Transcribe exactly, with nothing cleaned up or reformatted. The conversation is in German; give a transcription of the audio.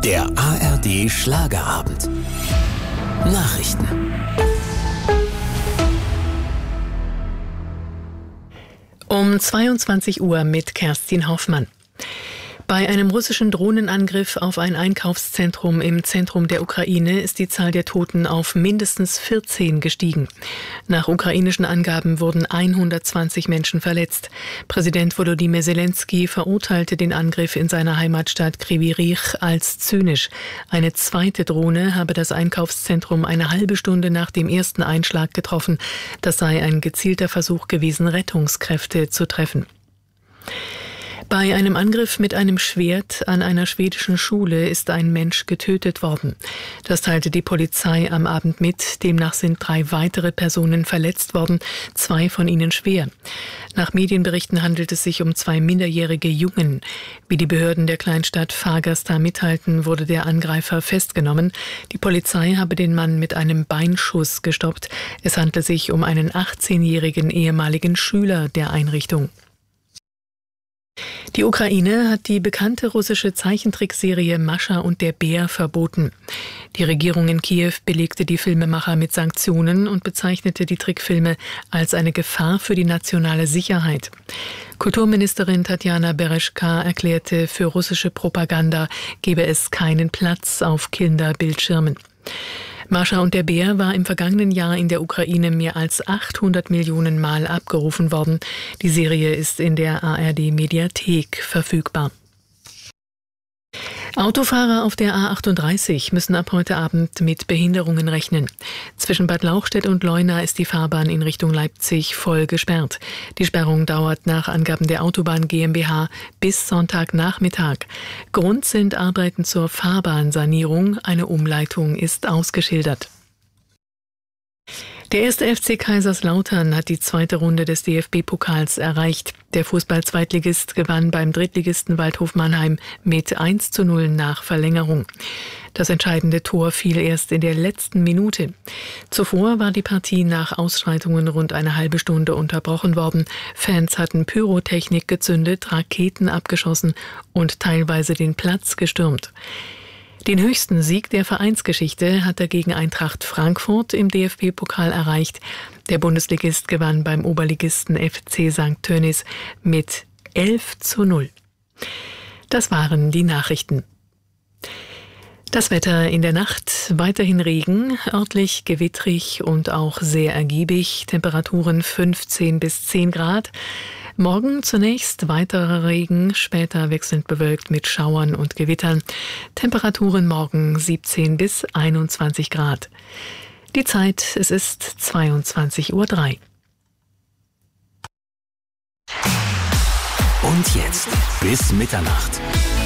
Der A R D Schlagerabend. Nachrichten. Um zweiundzwanzig Uhr mit Kerstin Hoffmann. Bei einem russischen Drohnenangriff auf ein Einkaufszentrum im Zentrum der Ukraine ist die Zahl der Toten auf mindestens vierzehn gestiegen. Nach ukrainischen Angaben wurden hundertzwanzig Menschen verletzt. Präsident Volodymyr Zelensky verurteilte den Angriff in seiner Heimatstadt Kryvyi Rih als zynisch. Eine zweite Drohne habe das Einkaufszentrum eine halbe Stunde nach dem ersten Einschlag getroffen. Das sei ein gezielter Versuch gewesen, Rettungskräfte zu treffen. Bei einem Angriff mit einem Schwert an einer schwedischen Schule ist ein Mensch getötet worden. Das teilte die Polizei am Abend mit. Demnach sind drei weitere Personen verletzt worden, zwei von ihnen schwer. Nach Medienberichten handelt es sich um zwei minderjährige Jungen. Wie die Behörden der Kleinstadt Fagersta mitteilten, wurde der Angreifer festgenommen. Die Polizei habe den Mann mit einem Beinschuss gestoppt. Es handle sich um einen achtzehnjährigen ehemaligen Schüler der Einrichtung. Die Ukraine hat die bekannte russische Zeichentrickserie Mascha und der Bär verboten. Die Regierung in Kiew belegte die Filmemacher mit Sanktionen und bezeichnete die Trickfilme als eine Gefahr für die nationale Sicherheit. Kulturministerin Tatjana Bereschka erklärte, für russische Propaganda gebe es keinen Platz auf Kinderbildschirmen. Mascha und der Bär war im vergangenen Jahr in der Ukraine mehr als achthundert Millionen Mal abgerufen worden. Die Serie ist in der A R D-Mediathek verfügbar. Autofahrer auf der A achtunddreißig müssen ab heute Abend mit Behinderungen rechnen. Zwischen Bad Lauchstädt und Leuna ist die Fahrbahn in Richtung Leipzig voll gesperrt. Die Sperrung dauert nach Angaben der Autobahn GmbH bis Sonntagnachmittag. Grund sind Arbeiten zur Fahrbahnsanierung. Eine Umleitung ist ausgeschildert. Der erste F C Kaiserslautern hat die zweite Runde des D F B-Pokals erreicht. Der Fußball-Zweitligist gewann beim Drittligisten Waldhof Mannheim mit eins zu null nach Verlängerung. Das entscheidende Tor fiel erst in der letzten Minute. Zuvor war die Partie nach Ausschreitungen rund eine halbe Stunde unterbrochen worden. Fans hatten Pyrotechnik gezündet, Raketen abgeschossen und teilweise den Platz gestürmt. Den höchsten Sieg der Vereinsgeschichte hat er gegen Eintracht Frankfurt im D F B-Pokal erreicht. Der Bundesligist gewann beim Oberligisten F C Sankt Tönnies mit elf zu null. Das waren die Nachrichten. Das Wetter in der Nacht: weiterhin Regen, örtlich gewittrig und auch sehr ergiebig. Temperaturen fünfzehn bis zehn Grad. Morgen zunächst weiterer Regen, später wechselnd bewölkt mit Schauern und Gewittern. Temperaturen morgen siebzehn bis einundzwanzig Grad. Die Zeit, es ist zweiundzwanzig Uhr drei. Und jetzt bis Mitternacht.